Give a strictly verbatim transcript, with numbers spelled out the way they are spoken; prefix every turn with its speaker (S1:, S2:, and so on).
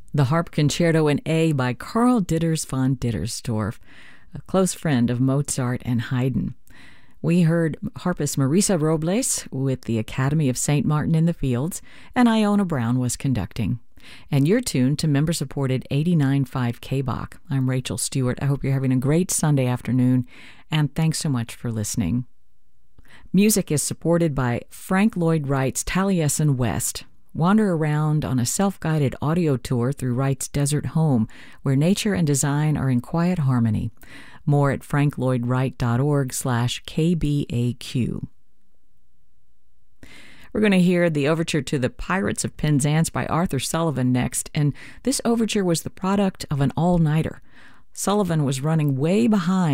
S1: The Harp Concerto in A by Karl Ditters von Dittersdorf, a close friend of Mozart and Haydn. We heard harpist Marisa Robles with the Academy of Saint Martin in the Fields, and Iona Brown was conducting. And you're tuned to member-supported eighty-nine point five K B O C. I'm Rachel Stewart. I hope you're having a great Sunday afternoon, and thanks so much for listening. Music is supported by Frank Lloyd Wright's Taliesin West. Wander around on a self-guided audio tour through Wright's desert home, where nature and design are in quiet harmony. More at franklloydwright.org slash KBAQ. We're going to hear the overture to The Pirates of Penzance by Arthur Sullivan next, and this overture was the product of an all-nighter. Sullivan was running way behind